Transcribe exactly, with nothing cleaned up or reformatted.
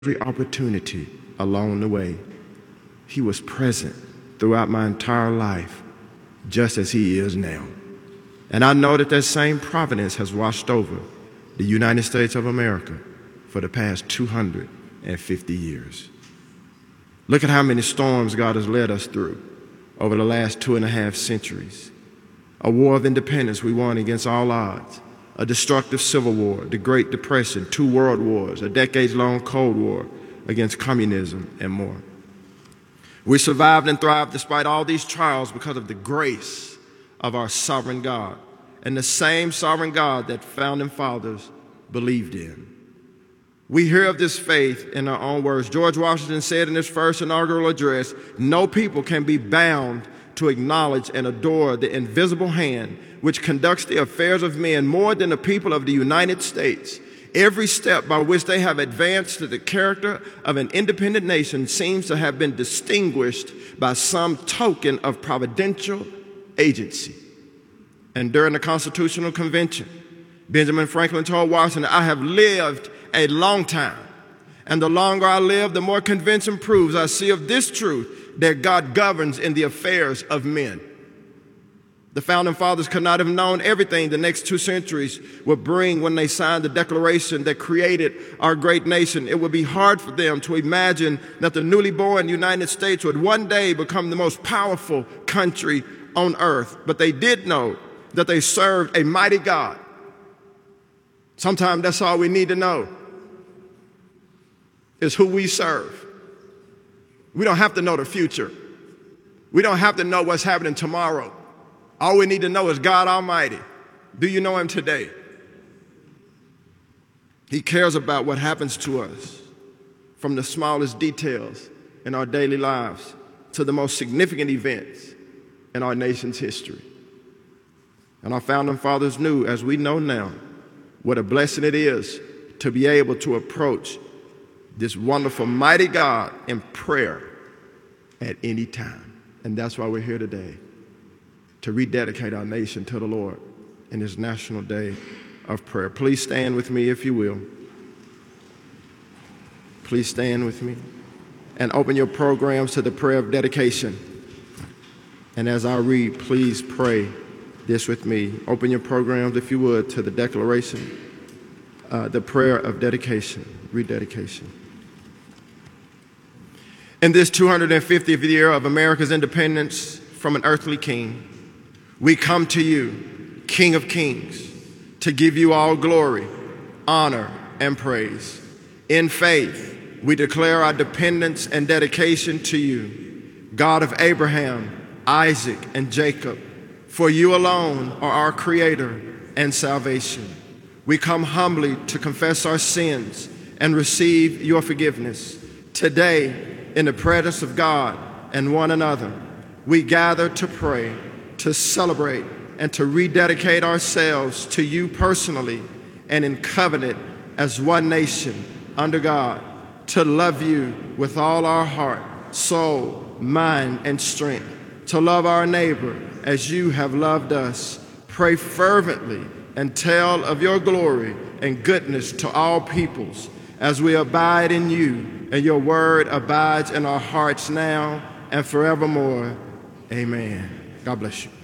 every opportunity along the way. He was present throughout my entire life, just as he is now. And I know that that same providence has washed over the United States of America for the past two hundred fifty years. Look at how many storms God has led us through over the last two and a half centuries. A war of independence we won against all odds. A destructive civil war, the Great Depression, two world wars, a decades-long Cold War against communism, and more. We survived and thrived despite all these trials because of the grace of our sovereign God, and the same sovereign God that founding fathers believed in. We hear of this faith in our own words. George Washington said in his first inaugural address, "No people can be bound to acknowledge and adore the invisible hand which conducts the affairs of men more than the people of the United States. Every step by which they have advanced to the character of an independent nation seems to have been distinguished by some token of providential agency." And during the Constitutional Convention, Benjamin Franklin told Washington, "I have lived a long time, and the longer I live, the more convincing proves I see of this truth, that God governs in the affairs of men." The founding fathers could not have known everything the next two centuries would bring when they signed the Declaration that created our great nation. It would be hard for them to imagine that the newly born United States would one day become the most powerful country on earth. But they did know that they served a mighty God. Sometimes that's all we need to know, is who we serve. We don't have to know the future. We don't have to know what's happening tomorrow. All we need to know is God Almighty. Do you know him today? He cares about what happens to us, from the smallest details in our daily lives to the most significant events in our nation's history. And our founding fathers knew, as we know now, what a blessing it is to be able to approach this wonderful, mighty God in prayer at any time. And that's why we're here today, to rededicate our nation to the Lord in this National Day of Prayer. Please stand with me, if you will. Please stand with me and open your programs to the prayer of dedication. And as I read, please pray this with me. Open your programs, if you would, to the declaration, uh, the prayer of dedication, rededication. In this two hundred fiftieth year of America's independence from an earthly king, we come to you, King of Kings, to give you all glory, honor, and praise. In faith, we declare our dependence and dedication to you, God of Abraham, Isaac, and Jacob, for you alone are our Creator and salvation. We come humbly to confess our sins and receive your forgiveness. Today, in the presence of God and one another, we gather to pray, to celebrate, and to rededicate ourselves to you personally and in covenant as one nation under God, to love you with all our heart, soul, mind, and strength, to love our neighbor as you have loved us. Pray fervently and tell of your glory and goodness to all peoples as we abide in you, and your word abides in our hearts now and forevermore. Amen. God bless you.